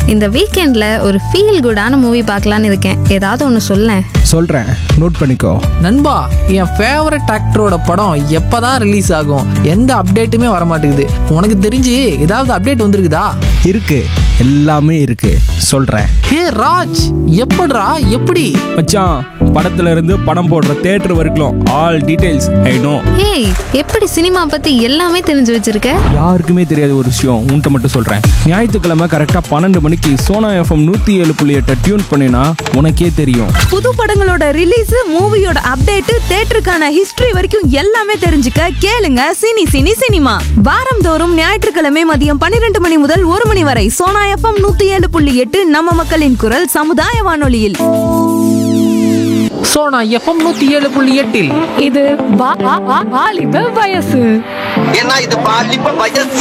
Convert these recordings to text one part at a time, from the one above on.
இந்த வீக்கெண்ட்ல ஒரு ஃபீல் குடான மூவி பார்க்கலான்னு இருக்கேன். ஏதாவது ஒன்று சொல்லேன். சொல்கிறேன், நோட் பண்ணிக்கோ. நண்பா, என் ஃபேவரட் ஆக்டரோட படம் எப்பதான் ரிலீஸ் ஆகும்? எந்த அப்டேட்டுமே வர மாட்டேங்குது. உனக்கு தெரிஞ்சு ஏதாவது அப்டேட் வந்திருக்குதா? இருக்கு, எல்லாமே இருக்கு, சொல்கிறேன். ஹே ராஜ், எப்படிடா எப்படி? மச்சான், படத்துல இருந்து படம் போடுற தியேட்டர் வரைக்கும் all details I know. Hey, எப்படி சினிமா பத்தி எல்லாமே தெரிஞ்சு வச்சிருக்க? யாருக்குமே தெரியாத ஒரு விஷயம் உன்கிட்ட மட்டும் சொல்கிறேன். ஞாயிற்றுக்கிழமை கரெக்டாக 12 மணிக்கு சோனா FM 107.8 டியூன் பண்ணினா உனக்கே தெரியும். புது படங்களோட ரிலீஸ், மூவியோட அப்டேட், தியேட்டருக்கான ஹிஸ்டரி வரைக்கும் எல்லாமே தெரிஞ்சுக்க கேளுங்க சினி சினி சினிமா. வாரந்தோறும் ஞாயிற்றுக்கிழமை மதியம் 12 மணி முதல் 1 மணி வரை சோனா FM 107.8 நம்ம மக்களின் குரல் சமுதாய வானொலியில். சோனா FM 107.8 இது வாலிப வயசு. ஏன்னா இது பாலிப்ப வயசு.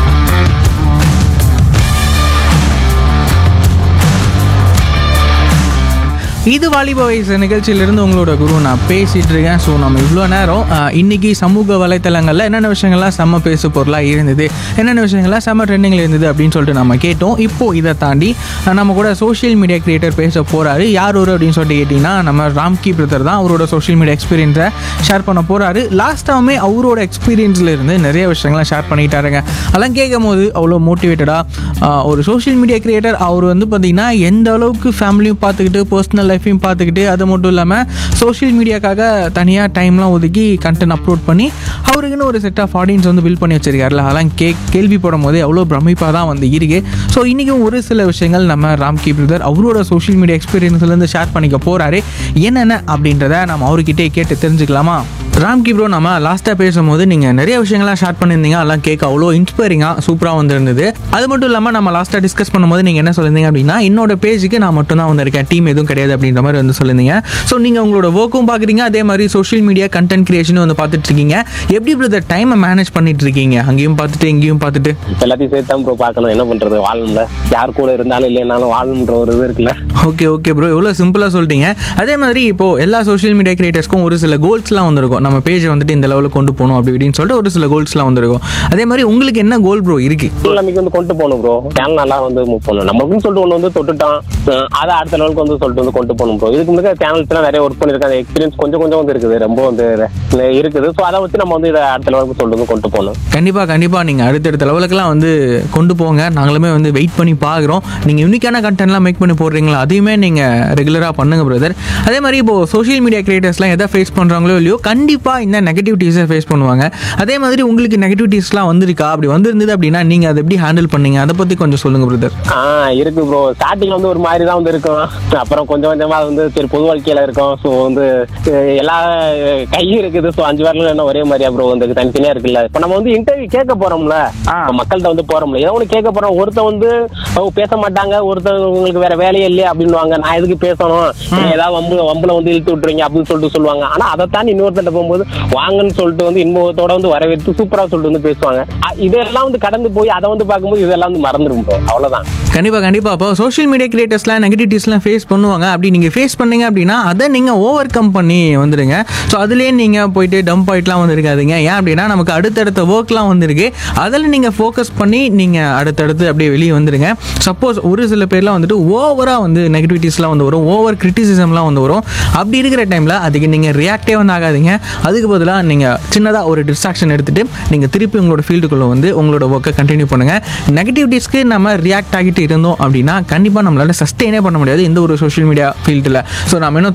இது வாலிப வயசு நிகழ்ச்சியிலிருந்து உங்களோட குரு நான் பேசிகிட்டு இருக்கேன். ஸோ நம்ம இவ்வளோ நேரம் இன்றைக்கி சமூக வலைத்தளங்களில் என்னென்ன விஷயங்கள்லாம் செம்ம பேசு பொருளாக இருந்தது, என்னென்ன விஷயங்கள்லாம் செம்ம ட்ரெண்டிங்கில் இருந்தது அப்படின்னு சொல்லிட்டு நம்ம கேட்டோம். இப்போது இதை தாண்டி நம்ம கூட சோஷியல் மீடியா கிரியேட்டர் பேச போகிறாரு. யார் ஒரு அப்படின்னு சொல்லிட்டு கேட்டிங்கன்னா, நம்ம ராம்கி பிரதர் தான். அவரோட சோஷியல் மீடியா எக்ஸ்பீரியன்ஸை ஷேர் பண்ண போகிறாரு. லாஸ்ட்டாகவே அவரோட எக்ஸ்பீரியன்ஸில் இருந்து நிறைய விஷயங்கள்லாம் ஷேர் பண்ணிட்டாருங்க. அதெல்லாம் கேட்கும் போது அவ்வளோ மோட்டிவேட்டடாக ஒரு சோஷியல் மீடியா கிரியேட்டர் அவர் வந்து பார்த்திங்கன்னா எந்த அளவுக்கு ஃபேமிலியும் பார்த்துக்கிட்டு பர்சனல் லைஃப்பையும் பார்த்துக்கிட்டு, அது மட்டும் இல்லாமல் சோஷியல் மீடியாக்காக தனியாக டைம்லாம் ஒதுக்கி கண்டென்ட் அப்லோட் பண்ணி அவருக்குன்னு ஒரு செட் ஆஃப் ஆடியன்ஸ் வந்து பில்ட் பண்ணி வச்சிருக்காருல, அதெல்லாம் கேள்விப்படும் போதே அவ்வளோ பிரமிப்பாக தான் வந்து இருக்கு. ஸோ இன்றைக்கும் ஒரு சில விஷயங்கள் நம்ம ராம்கி பிரதர் அவரோட சோஷியல் மீடியா எக்ஸ்பீரியன்ஸ்லேருந்து ஷேர் பண்ணிக்க போகிறாரு. என்னென்ன அப்படின்றத நம்ம அவர்கிட்டே கேட்டு தெரிஞ்சுக்கலாமா? ராம்கி ப்ரோ, நம்ம லாஸ்ட்டாக பேசும்போது நீங்கள் நிறைய விஷயங்கள்லாம் ஷேர் பண்ணியிருந்தீங்க. அதெல்லாம் கேட்க அவ்வளோ இன்ஸ்பைரிங்காக சூப்பராக வந்துருந்தது. அது மட்டும் இல்லாமல் நம்ம லாஸ்ட்டாக டிஸ்கஸ் பண்ணும்போது நீங்கள் என்ன சொல்லியிருந்தீங்க அப்படின்னா, என்னோட பேஜுக்கு நான் மட்டும் தான் வந்திருக்கேன், டீம் எதுவும் கிடையாது அப்படின்ற மாதிரி வந்து சொல்லியிருந்தீங்க. ஸோ நீங்கள் உங்களோட ஒர்க்கும் பார்க்குறீங்க, அதே மாதிரி சோஷியல் மீடியா கண்டென்ட் கிரியேஷனும் வந்து பார்த்துட்டு இருக்கீங்க. எப்படி பிரதர் டைமை மேனேஜ் பண்ணிட்டு இருக்கீங்க? அங்கேயும் பார்த்துட்டு இங்கேயும் பார்த்துட்டு எல்லாத்தையும் சேர்த்து தான் ப்ரோ பார்க்கணும். என்ன பண்ணுறது, வாழணும்ல. யார் கூட இருந்தாலும் இல்லைனாலும் வாழணுன்ற ஒரு இது இருக்குல்ல. ஓகே ப்ரோ, எவ்வளோ சிம்பிளாக சொல்லிட்டீங்க. அதே மாதிரி இப்போது எல்லா சோஷியல் மீடியா கிரியேட்டர்ஸ்க்கும் ஒரு சில கோல்ஸ்லாம் வந்திருக்கும். நம்ம பேஜை வந்துட்டு இந்த லெவலில் கொண்டு போகணும் அப்படி இப்படின்னு சொல்லிட்டு ஒரு சில கோல்ஸ்லாம் வந்திருக்கும். அதே மாதிரி உங்களுக்கு என்ன கோல் ப்ரோ இருக்கு? நமக்கு வந்து கொண்டு போகணும் ப்ரோ. சேனல் நல்லா வந்து மூவ் பண்ணணும். நம்மளுக்குன்னு சொல்லிட்டு ஒன்று வந்து தொட்டுட்டான், அதை அடுத்த லெவலுக்கு வந்து சொல்லிட்டு வந்து கொண்டு போகணும் ப்ரோ. இதுக்கு முன்னாடி சேனல்ஸ்லாம் நிறைய ஒர்க் பண்ணியிருக்கேன். அந்த எக்ஸ்பீரியன்ஸ் கொஞ்சம் வந்து இருக்குது, ரொம்ப வந்து இருக்குது. ஸோ அதை வச்சு நம்ம வந்து இதை அடுத்த லெவலுக்கு சொல்லிட்டு வந்து கொண்டு போகணும். கண்டிப்பாக நீங்கள் அடுத்தடுத்த லெவலுக்குலாம் வந்து கொண்டு போங்க. நாங்களுமே வந்து வெயிட் பண்ணி பார்க்குறோம். நீங்கள் யூனிக்கான கண்டென்ட்லாம் மேக் பண்ணி போடுறீங்களா, அதையுமே நீங்கள் ரெகுலராக பண்ணுங்க பிரதர். அதே மாதிரி இப்போது சோஷியல் மீடியா கிரியேட்டர்ஸ்லாம் எதை ஃபேஸ் பண்ணுறாங்களோ இல்லையோ, கண்டிப்பாக இந்த நெகட்டிவிட்டிஸை ஃபேஸ் பண்ணுவாங்க. அதே மாதிரி உங்களுக்கு நெகட்டிவிட்டிஸ்லாம் வந்திருக்கா? அப்படி வந்திருந்தது அப்படின்னா நீங்கள் அதை எப்படி ஹேண்டில் பண்ணீங்க, அதை பற்றி கொஞ்சம் சொல்லுங்கள் பிரதர். இருக்கு ப்ரோ. ஸ்டார்டிங் வந்து ஒரு மாதிரி தான் வந்து இருக்கும். அப்புறம் கொஞ்சமாக வந்து சரி பொது வாழ்க்கையில் இருக்கும். ஸோ வந்து எல்லா கையும் இருக்குது. ஸோ 5 வாரம் என்ன ஒரே மாதிரியா ப்ரோ வந்து தனித்தனியாக இருக்குல்ல. இப்போ நம்ம வந்து இன்டர்வியூ கேட்க போகிறோம்ல, மக்கள்கிட்ட வந்து போகிறோம்ல, ஏதோ ஒன்று கேட்க போகிறோம். ஒருத்தர் வந்து பேச மாட்டாங்க, ஒருத்தர் உங்களுக்கு வேற வேலையே இல்லையா அப்படின்வாங்க. நான் எதுக்கு பேசணும், ஏதாவது வம்புல வந்து இழுத்து விட்டுறீங்க அப்படின்னு சொல்லிட்டு சொல்லுவாங்க. ஆனால் அதை தாண்டி இன்னொருத்தட்ட போகும்போது வாங்கன்னு சொல்லிட்டு வந்து இன்பத்தோட வந்து வரவேற்று சூப்பராக சொல்லிட்டு வந்து பேசுவாங்க. இதெல்லாம் வந்து கடந்து போய் அதை வந்து பார்க்கும்போது இதெல்லாம் வந்து மறந்துடும் ப்ரோ. அவ்வளோதான். கண்டிப்பாக அப்போ சோஷியல் மீடியா கிரியேட்டர்ஸ்லாம் நெகட்டிவிட்டிஸ்லாம் ஃபேஸ் பண்ணுவாங்க. அப்படி நீங்கள் ஃபேஸ் பண்ணீங்க அப்படின்னா அதை நீங்கள் ஓவர் கம் பண்ணி வந்துடுங்க. ஸோ அதுலேயே நீங்கள் போயிட்டு டம்ப் ஆகிட்டுலாம் வந்துருக்காதீங்க. ஏன் அப்படின்னா நமக்கு அடுத்தடுத்த ஒர்க்லாம் வந்துருக்கு. அதில் நீங்கள் ஃபோக்கஸ் பண்ணி நீங்கள் அடுத்தடுத்து அப்படியே வெளியே வந்துடுங்க. சப்போஸ் ஒரு சில பேர்லாம் வந்துட்டு ஓவராக வந்து நெகட்டிவிட்டிஸ்லாம் வந்து வரும், ஓவர் கிரிட்டிசிசம்லாம் வந்து வரும். அப்படி இருக்கிற டைமில் அதுக்கு நீங்கள் ரியாக்டே வந்து ஆகாதீங்க. அதுக்கு பதிலாக நீங்கள் சின்னதாக ஒரு டிஸ்ட்ராக்ஷன் எடுத்துகிட்டு நீங்கள் திருப்பி உங்களோட ஃபீல்டுக்குள்ளே வந்து உங்களோட ஒர்க்கை கண்டினியூ பண்ணுங்கள். நெகட்டிவிட்டிஸ்க்கு நம்ம ரியாக்ட் ஆகிட்டு இருந்தோம் அப்படின்னா கண்டிப்பாக நம்மளால் சஸ்டெயினே பண்ண முடியாது இந்த ஒரு சோஷியல் மீடியா ஃபீல்டில். ஸோ நம்ம இன்னும்